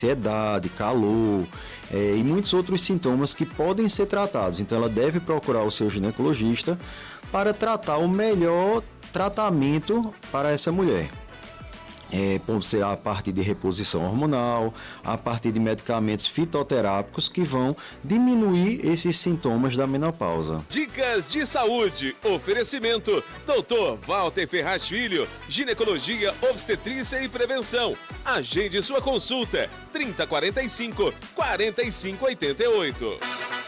ansiedade, calor e muitos outros sintomas que podem ser tratados. Então ela deve procurar o seu ginecologista para tratar o melhor tratamento para essa mulher. Pode ser a partir de reposição hormonal, a partir de medicamentos fitoterápicos que vão diminuir esses sintomas da menopausa. Dicas de saúde. Oferecimento: Dr. Walter Ferraz Filho, Ginecologia, Obstetrícia e Prevenção. Agende sua consulta. 3045-4588.